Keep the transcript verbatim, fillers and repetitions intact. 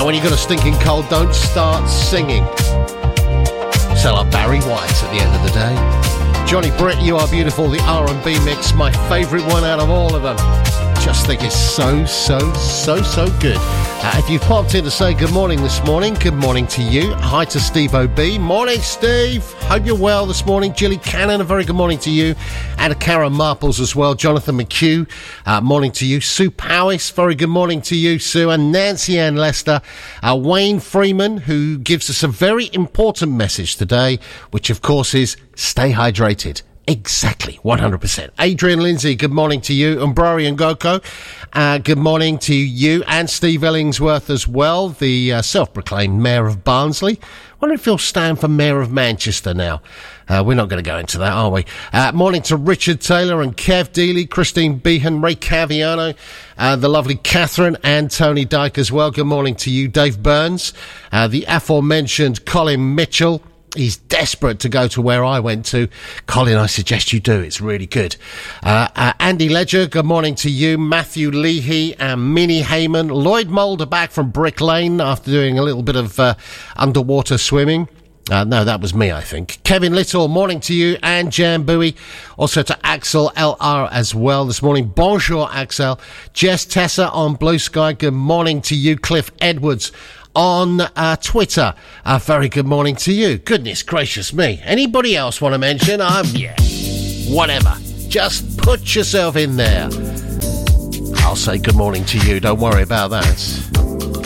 And when you've got a stinking cold, don't start singing. Sound like Barry White at the end of the day. Johnny Britt, You Are Beautiful, the R and B mix, my favourite one out of all of them. Just think it's so, so, so, so good. Uh, if you've popped in to say good morning this morning, good morning to you. Hi to Steve O B. Morning, Steve. Hope you're well this morning. Gilly Cannon, a very good morning to you. And to Karen Marples as well. Jonathan McHugh, uh, morning to you. Sue Powis, very good morning to you, Sue. And Nancy Ann Lester. Uh, Wayne Freeman, who gives us a very important message today, which of course is stay hydrated. Exactly, one hundred percent. Adrian Lindsay, good morning to you. Umbrari and Goko, uh, good morning to you. And Steve Ellingsworth as well, the uh, self-proclaimed Mayor of Barnsley. I wonder if he'll stand for Mayor of Manchester now. Uh, we're not going to go into that, are we? Uh, morning to Richard Taylor and Kev Dealey, Christine Behan, Ray Caviano, uh, the lovely Catherine and Tony Dyke as well. Good morning to you. Dave Burns, uh, the aforementioned Colin Mitchell. He's desperate to go to where I went to. Colin, I suggest you do. It's really good. Uh, uh, Andy Ledger, good morning to you. Matthew Leahy and Minnie Heyman. Lloyd Mulder back from Brick Lane after doing a little bit of uh, underwater swimming. Uh, no, that was me, I think. Kevin Little, morning to you. And Jan Bowie. Also to Axel L R as well this morning. Bonjour, Axel. Jess Tessa on Blue Sky. Good morning to you. Cliff Edwards on uh, Twitter. A uh, very good morning to you. Goodness gracious me. Anybody else want to mention? Um, yeah, whatever. Just put yourself in there. I'll say good morning to you. Don't worry about that.